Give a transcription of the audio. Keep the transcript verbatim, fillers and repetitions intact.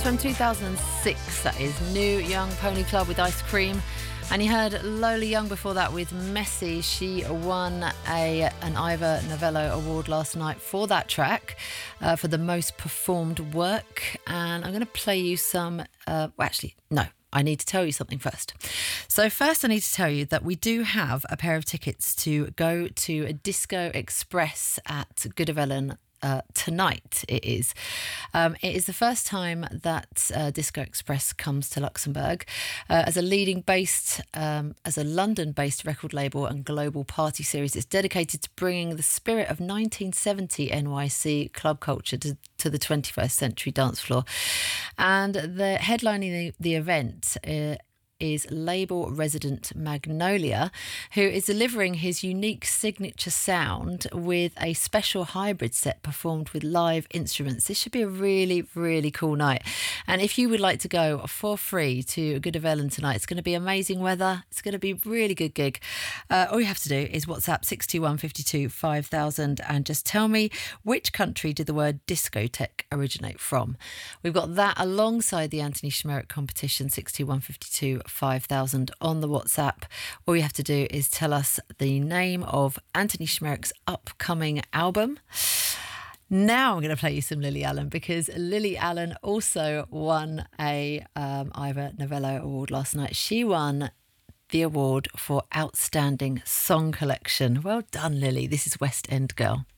from two thousand six, that is. New Young Pony Club with Ice Cream. And you heard Lola Young before that with Messy. She won a an Ivor Novello Award last night for that track, uh, for the most performed work. And I'm going to play you some... Uh, well, actually, no. I need to tell you something first. So first I need to tell you that we do have a pair of tickets to go to a Disco Express at Good of Ellen uh, tonight. It is. Um, it is the first time that uh, Disco Express comes to Luxembourg uh, as a leading based, um, as a London-based record label and global party series. It's dedicated to bringing the spirit of nineteen seventy N Y C club culture to, to the twenty-first century dance floor. And the headlining the, the event uh, is label resident Magnolia, who is delivering his unique signature sound with a special hybrid set performed with live instruments. This should be a really, really cool night. And if you would like to go for free to Good of Ellen tonight, it's going to be amazing weather. It's going to be a really good gig. Uh, all you have to do is WhatsApp six two one, five two, five thousand and just tell me which country did the word discotheque originate from. We've got that alongside the Anthony Schmerich competition, six two one, five two, five thousand on the WhatsApp. All you have to do is tell us the name of Anthony Schmerich's upcoming album. Now I'm going to play you some Lily Allen, because Lily Allen also won a um, Ivor Novello Award last night. She won the award for Outstanding Song Collection. Well done, Lily. This is West End Girl.